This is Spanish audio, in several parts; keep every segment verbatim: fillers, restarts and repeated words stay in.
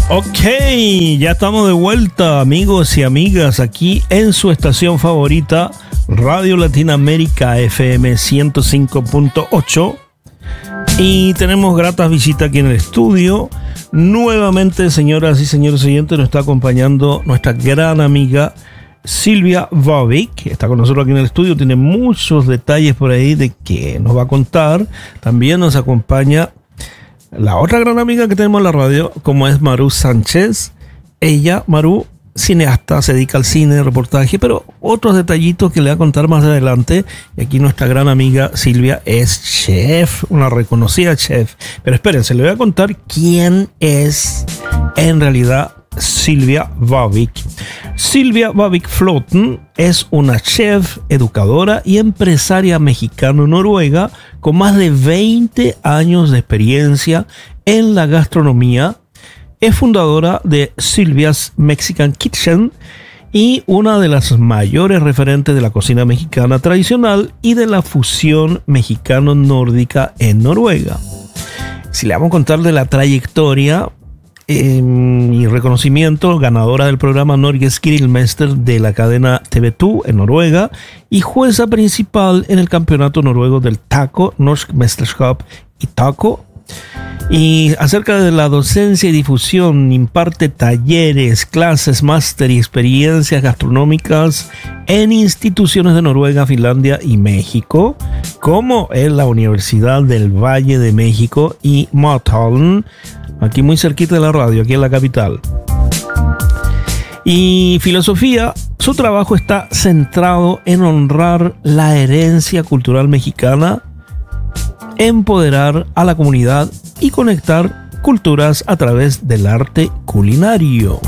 Ok, ya estamos de vuelta, amigos y amigas, aquí en su estación favorita, Radio Latinoamérica F M ciento cinco punto ocho. Y tenemos gratas visitas aquí en el estudio. Nuevamente, señoras y señores oyentes, nos está acompañando nuestra gran amiga Silvia Bobic. Está con nosotros aquí en el estudio. Tiene muchos detalles por ahí de que nos va a contar. También nos acompaña la otra gran amiga que tenemos en la radio, como es Maru Sánchez. Ella, Maru, cineasta, se dedica al cine, reportaje, pero otros detallitos que le va a contar más adelante. Y aquí nuestra gran amiga Silvia es chef, una reconocida chef. Pero espérense, le voy a contar quién es en realidad Silvia Bobic. Silvia Bobic Floten es una chef, educadora y empresaria mexicano-noruega con más de veinte años de experiencia en la gastronomía. Es fundadora de Silvia's Mexican Kitchen y una de las mayores referentes de la cocina mexicana tradicional y de la fusión mexicano-nórdica en Noruega. Si le vamos a contar de la trayectoria eh, y reconocimiento, ganadora del programa Norges Grillmester de la cadena T V dos en Noruega y jueza principal en el campeonato noruego del taco, Norsk Mesterskap y taco. Y acerca de la docencia y difusión, imparte talleres, clases, máster y experiencias gastronómicas en instituciones de Noruega, Finlandia y México, como en la Universidad del Valle de México y Mothallen, aquí muy cerquita de la radio, aquí en la capital. Y filosofía, su trabajo está centrado en honrar la herencia cultural mexicana, empoderar a la comunidad y conectar culturas a través del arte culinario.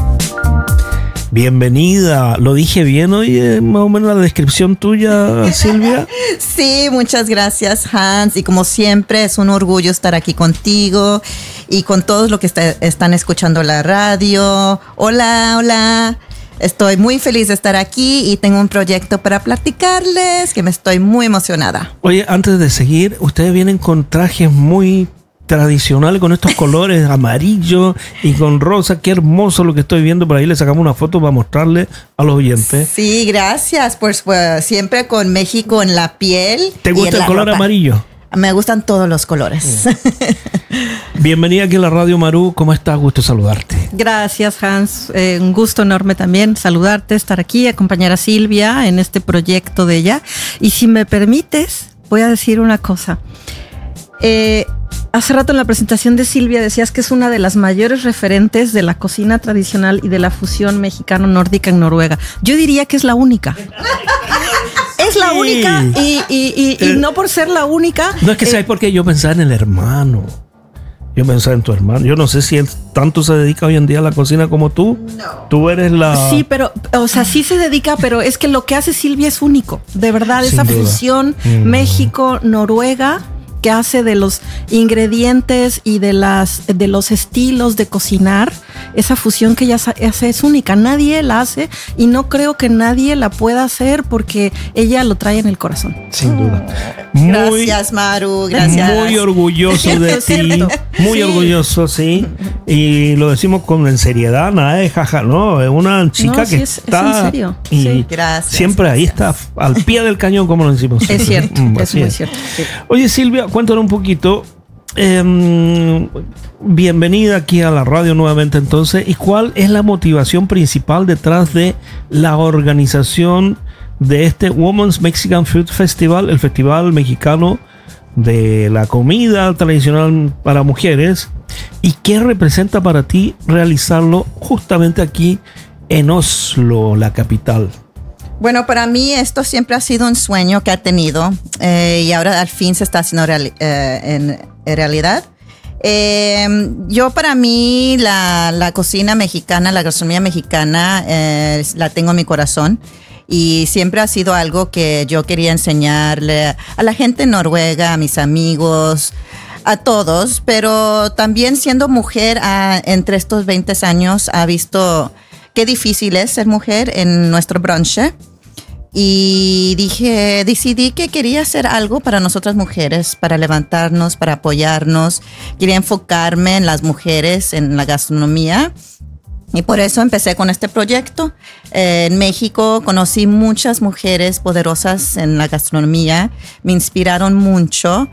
Bienvenida, lo dije bien hoy, eh, más o menos la descripción tuya, Silvia. Sí, muchas gracias, Hans, y como siempre es un orgullo estar aquí contigo y con todos los que está, están escuchando la radio. Hola, hola. Estoy muy feliz de estar aquí y tengo un proyecto para platicarles que me estoy muy emocionada. Oye, antes de seguir, ustedes vienen con trajes muy tradicionales, con estos colores amarillo y con rosa. Qué hermoso lo que estoy viendo por ahí. Le sacamos una foto para mostrarle a los oyentes. Sí, gracias. Pues, pues siempre con México en la piel. ¿Te gusta el color ropa. amarillo? Me gustan todos los colores. Bienvenida aquí a la radio, Maru. ¿Cómo estás? Gusto saludarte. Gracias, Hans. Eh, un gusto enorme también saludarte, estar aquí, acompañar a Silvia en este proyecto de ella. Y si me permites, voy a decir una cosa. Eh, hace rato en la presentación de Silvia decías que es una de las mayores referentes de la cocina tradicional y de la fusión mexicano-nórdica en Noruega. Yo diría que es la única. Es la única y, y, y, y no por ser la única. No es que eh, sabes por qué yo pensaba en el hermano. Yo pensaba en tu hermano. Yo no sé si él tanto se dedica hoy en día a la cocina como tú. No. Tú eres la... Sí, pero, o sea, sí se dedica, pero es que lo que hace Silvia es único. De verdad, Sin esa duda. fusión mm. México-Noruega que hace de los ingredientes y de las de los estilos de cocinar, esa fusión que ella hace es única. Nadie la hace y no creo que nadie la pueda hacer porque ella lo trae en el corazón. Sin duda. Muy, gracias, Maru. Gracias. Muy orgulloso de ti. Muy sí. orgulloso, sí. Y lo decimos con en seriedad, nada de jaja, no. Es una chica no, que sí es, está. Es en serio. Y sí, gracias, siempre gracias. ahí está, al pie del cañón, como lo decimos. Es cierto, mm, es muy es. cierto. Sí. Oye, Silvia, cuéntanos un poquito. Eh, bienvenida aquí a la radio nuevamente entonces. ¿Y cuál es la motivación principal detrás de la organización de este Women's Mexican Food Festival, el festival mexicano de la comida tradicional para mujeres? ¿Y qué representa para ti realizarlo justamente aquí en Oslo, la capital? Bueno, para mí esto siempre ha sido un sueño que he tenido eh, y ahora al fin se está haciendo reali- eh, en, en realidad. Eh, yo para mí la, la cocina mexicana, la gastronomía mexicana eh, la tengo en mi corazón y siempre ha sido algo que yo quería enseñarle a la gente en Noruega, a mis amigos, a todos, pero también siendo mujer a, entre estos veinte años ha visto qué difícil es ser mujer en nuestro bronce. Y dije, decidí que quería hacer algo para nosotras mujeres, para levantarnos, para apoyarnos. Quería enfocarme en las mujeres, en la gastronomía. Y por eso empecé con este proyecto. Eh, en México conocí muchas mujeres poderosas en la gastronomía. Me inspiraron mucho.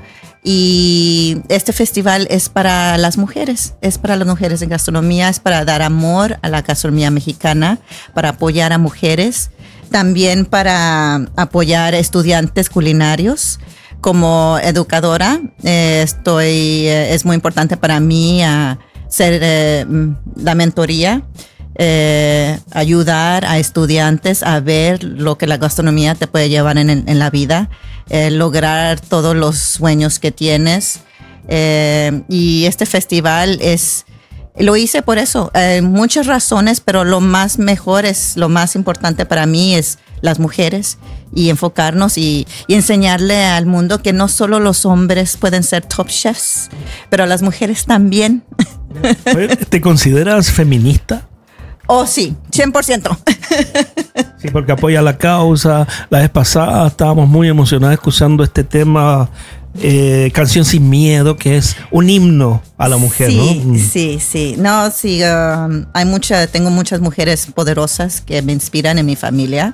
Y este festival es para las mujeres, es para las mujeres en gastronomía, es para dar amor a la gastronomía mexicana, para apoyar a mujeres. También para apoyar estudiantes culinarios. Como educadora, eh, estoy, eh, es muy importante para mí uh, ser eh, la mentoría, eh, ayudar a estudiantes a ver lo que la gastronomía te puede llevar en, en la vida, eh, lograr todos los sueños que tienes. Eh, y este festival es... Lo hice por eso, eh, muchas razones, pero lo más mejor es, lo más importante para mí es las mujeres y enfocarnos y, y enseñarle al mundo que no solo los hombres pueden ser top chefs, pero las mujeres también. ¿Te consideras feminista? Oh, sí, cien por ciento. Sí, porque apoya la causa. La vez pasada estábamos muy emocionados escuchando este tema, eh, Canción Sin Miedo, que es un himno a la mujer, sí, ¿no? Sí, sí. No, sí, um, hay mucha, tengo muchas mujeres poderosas que me inspiran en mi familia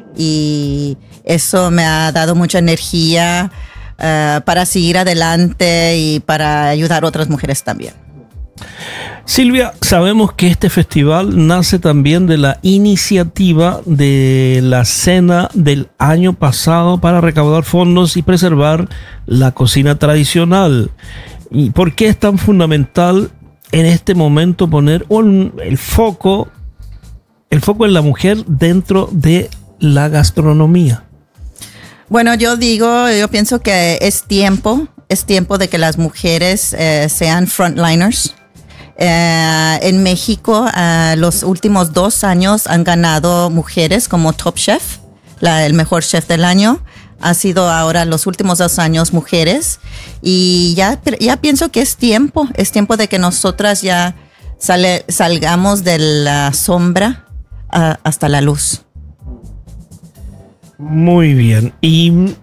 y eso me ha dado mucha energía uh, para seguir adelante y para ayudar a otras mujeres también. Silvia, sabemos que este festival nace también de la iniciativa de la cena del año pasado para recaudar fondos y preservar la cocina tradicional. ¿Y por qué es tan fundamental en este momento poner un, el foco, el foco en la mujer dentro de la gastronomía? Bueno, yo digo, yo pienso que es tiempo, es tiempo de que las mujeres eh, sean frontliners. Uh, en México, uh, los últimos dos años han ganado mujeres como Top Chef, la, el mejor chef del año. Ha sido ahora los últimos dos años mujeres. Y ya, ya pienso que es tiempo, es tiempo de que nosotras ya sale, salgamos de la sombra uh, hasta la luz. Muy bien. Y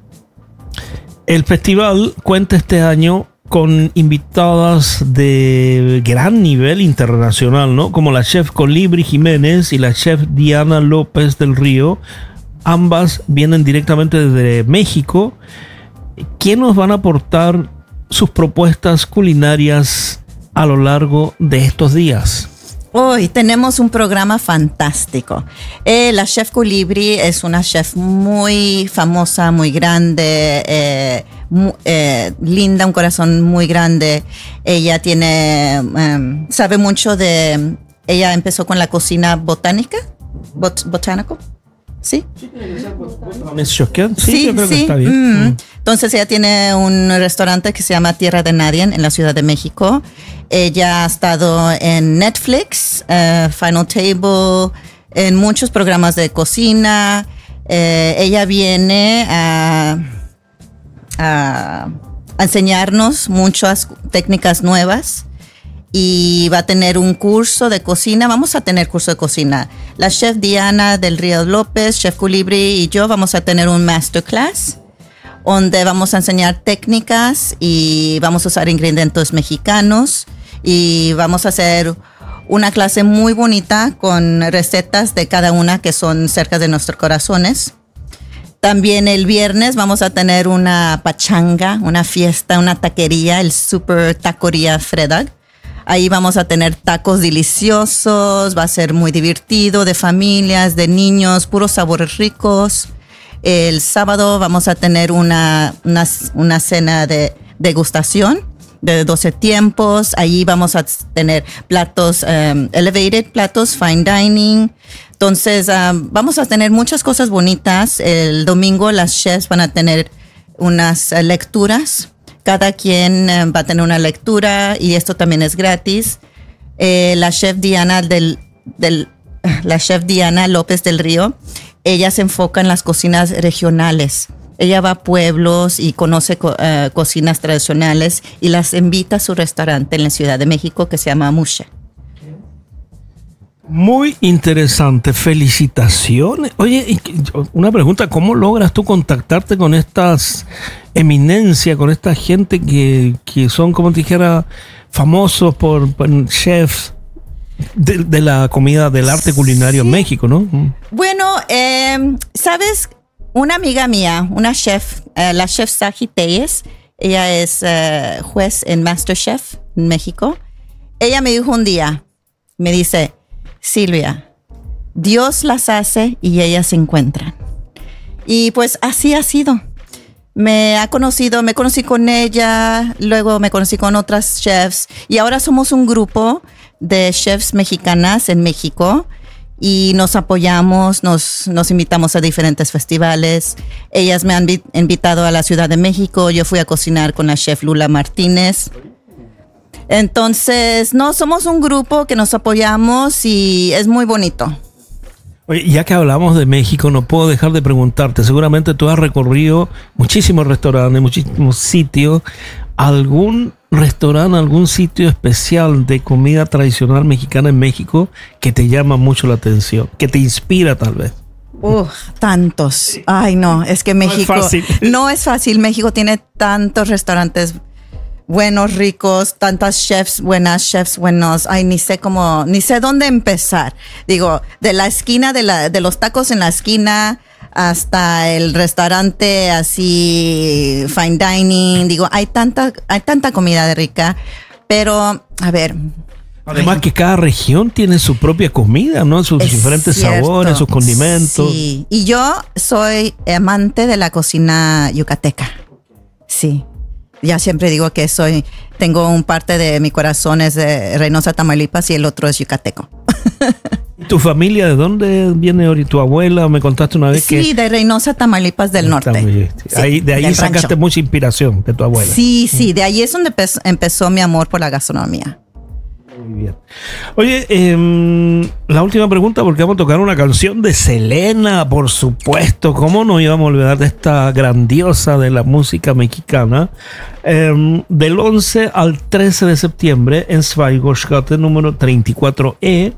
el festival cuenta este año con invitadas de gran nivel internacional, ¿no? Como la chef Colibri Jiménez y la chef Diana López del Río. Ambas vienen directamente desde México. ¿Quién nos van a aportar sus propuestas culinarias a lo largo de estos días? Hoy tenemos un programa fantástico. Eh, la chef Colibri es una chef muy famosa, muy grande, eh, muy, eh, linda, un corazón muy grande. Ella tiene, um, sabe mucho de, ella empezó con la cocina botánica, bot, botánico. ¿Sí? Sí, sí, yo creo sí. que está bien. Mm. Entonces ella tiene un restaurante que se llama Tierra de Nadie en la Ciudad de México. Ella ha estado en Netflix, uh, Final Table, en muchos programas de cocina. Eh, ella viene a, a, a enseñarnos muchas técnicas nuevas. Y va a tener un curso de cocina. Vamos a tener curso de cocina. La chef Diana del Río López, chef Colibri y yo vamos a tener un masterclass donde vamos a enseñar técnicas y vamos a usar ingredientes mexicanos y vamos a hacer una clase muy bonita con recetas de cada una que son cerca de nuestros corazones. También el viernes vamos a tener una pachanga, una fiesta, una taquería, el Super Taquería Fredag. Ahí vamos a tener tacos deliciosos, va a ser muy divertido, de familias, de niños, puros sabores ricos. El sábado vamos a tener una, una, una cena de degustación de doce tiempos. Ahí vamos a tener platos um, elevated, platos fine dining. Entonces um, vamos a tener muchas cosas bonitas. El domingo las chefs van a tener unas uh, lecturas. Cada quien eh, va a tener una lectura y esto también es gratis. Eh, la chef Diana del, del, la chef Diana López del Río, ella se enfoca en las cocinas regionales. Ella va a pueblos y conoce co uh, cocinas tradicionales y las invita a su restaurante en la Ciudad de México que se llama Mushe. Muy interesante, felicitaciones. Oye, una pregunta, ¿cómo logras tú contactarte con estas eminencias, con esta gente que, que son, como te dijera, famosos por, por chefs de, de la comida, del arte culinario sí. en México, ¿no? Bueno, eh, ¿sabes? Una amiga mía, una chef, eh, la chef Saji Telles, ella es eh, juez en MasterChef en México. Ella me dijo un día, me dice, Silvia, Dios las hace y ellas se encuentran. Y pues así ha sido. Me ha conocido, me conocí con ella, luego me conocí con otras chefs y ahora somos un grupo de chefs mexicanas en México y nos apoyamos, nos, nos invitamos a diferentes festivales. Ellas me han vi- invitado a la Ciudad de México, yo fui a cocinar con la chef Lula Martínez. Entonces, no, somos un grupo que nos apoyamos y es muy bonito. Oye, ya que hablamos de México, no puedo dejar de preguntarte, seguramente tú has recorrido muchísimos restaurantes, muchísimos sitios. ¿Algún restaurante, algún sitio especial de comida tradicional mexicana en México que te llama mucho la atención, que te inspira tal vez? Uh, tantos. Ay, no, es que México... No es fácil. No es fácil. México tiene tantos restaurantes buenos, ricos, tantas chefs buenas, chefs buenos. Ay, ni sé cómo, ni sé dónde empezar. Digo, de la esquina, de, la, de los tacos en la esquina hasta el restaurante así, fine dining. Digo, hay tanta, hay tanta comida rica, pero, a ver... Además que cada región tiene su propia comida, ¿no? Sus Es diferentes cierto. sabores, sus condimentos. Sí, y yo soy amante de la cocina yucateca. Sí. Ya siempre digo que soy, tengo un parte de mi corazón es de Reynosa, Tamaulipas y el otro es yucateco. ¿Tu familia de dónde viene ahorita? ¿Tu abuela? Me contaste una vez Sí, que... Sí, de Reynosa, Tamaulipas del norte. Sí, ahí, de ahí del sacaste rancho. mucha inspiración de tu abuela. Sí, sí, de ahí es donde empezó, empezó mi amor por la gastronomía. Muy bien. Oye, eh, la última pregunta, porque vamos a tocar una canción de Selena, por supuesto. ¿Cómo nos íbamos a olvidar de esta grandiosa de la música mexicana? Eh, del once al trece de septiembre en Schweigerstraße número treinta y cuatro E.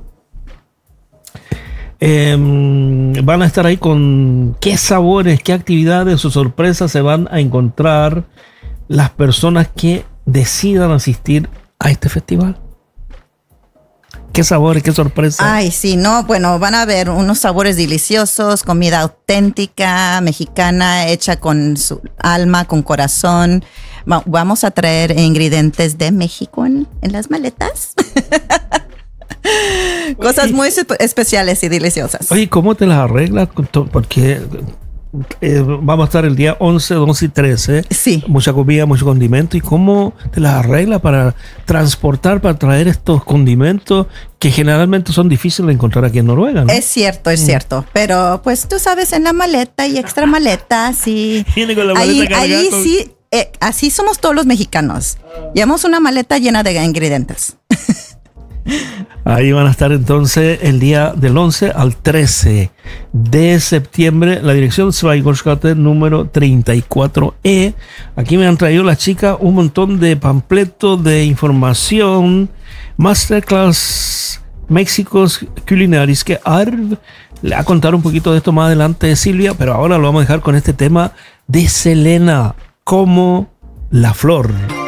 Eh, van a estar ahí con qué sabores, qué actividades o sorpresas se van a encontrar las personas que decidan asistir a este festival. ¿Qué sabores, qué sorpresas? Ay, sí, no, bueno, van a ver unos sabores deliciosos, comida auténtica, mexicana, hecha con su alma, con corazón. Va- vamos a traer ingredientes de México en, en las maletas. Cosas muy espe- especiales y deliciosas. Oye, ¿cómo te las arreglas? Porque eh, vamos a estar el día once, doce y trece. Sí. Mucha comida, mucho condimento. ¿Y cómo te las arreglas para transportar, para traer estos condimentos que generalmente son difíciles de encontrar aquí en Noruega, ¿no? Es cierto, es cierto. Pero pues tú sabes, en la maleta y extra maletas y Viene con la ahí, maleta cargada ahí con- sí, eh, así somos todos los mexicanos. Llevamos una maleta llena de ingredientes. Ahí van a estar entonces el día del once al trece de septiembre. La dirección Schweigerstraße número treinta y cuatro E. Aquí me han traído las chicas un montón de panfletos de información. Masterclass Méxicos Culinaris que Arv le va a contar un poquito de esto más adelante, Silvia, pero ahora lo vamos a dejar con este tema de Selena, como la flor.